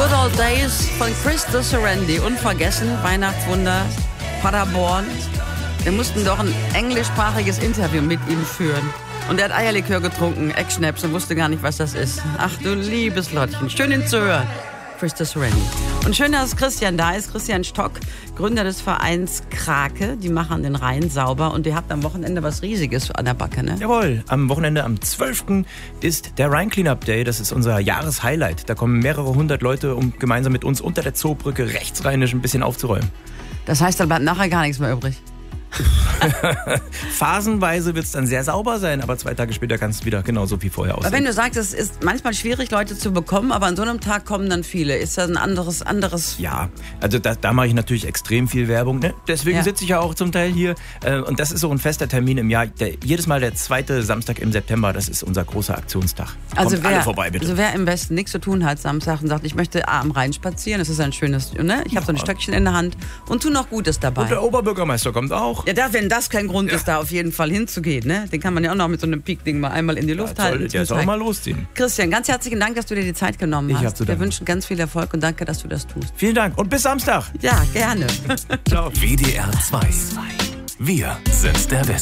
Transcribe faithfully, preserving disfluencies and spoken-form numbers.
Good Old Days von Chris Sorrenti. Unvergessen, Weihnachtswunder, Paderborn. Wir mussten doch ein englischsprachiges Interview mit ihm führen. Und er hat Eierlikör getrunken, Eckschnaps, und wusste gar nicht, was das ist. Ach du liebes Lottchen, schön ihn zu hören. Chris Sorrenti. Und schön, dass Christian da ist. Christian Stock, Gründer des Vereins Krake. Die machen den Rhein sauber. Und ihr habt am Wochenende was Riesiges an der Backe, ne? Jawohl, am Wochenende am zwölften ist der Rhein Cleanup Day. Das ist unser Jahreshighlight. Da kommen mehrere hundert Leute, um gemeinsam mit uns unter der Zoobrücke rechtsrheinisch ein bisschen aufzuräumen. Das heißt, da bleibt nachher gar nichts mehr übrig. Phasenweise wird es dann sehr sauber sein, aber zwei Tage später kann es wieder genauso wie vorher aussehen. Aber wenn du sagst, es ist manchmal schwierig, Leute zu bekommen, aber an so einem Tag kommen dann viele. Ist das ein anderes, anderes... Ja, also da, da mache ich natürlich extrem viel Werbung. Ne? Deswegen Ja. sitze ich ja auch zum Teil hier. Äh, und das ist so ein fester Termin im Jahr. Der, jedes Mal der zweite Samstag im September, das ist unser großer Aktionstag. Also Kommt wer, alle vorbei, bitte. also wer im Westen nichts zu tun hat Samstag und sagt, ich möchte am Rhein spazieren, das ist ein schönes, ne? Ich habe so ein Stöckchen in der Hand und tu noch Gutes dabei. Und der Oberbürgermeister kommt auch. Ja, da, wenn das kein Grund ist, da auf jeden Fall hinzugehen, ne? Den kann man ja auch noch mit so einem Peak-Ding mal einmal in die Luft Ja, halten. toll, der soll auch mal losziehen. Christian, ganz herzlichen Dank, dass du dir die Zeit genommen Ich hast. hab zu Wir danken. wünschen ganz viel Erfolg und danke, dass du das tust. Vielen Dank und bis Samstag. Ja, gerne. Ciao. W D R zwei. Wir sind der Westen.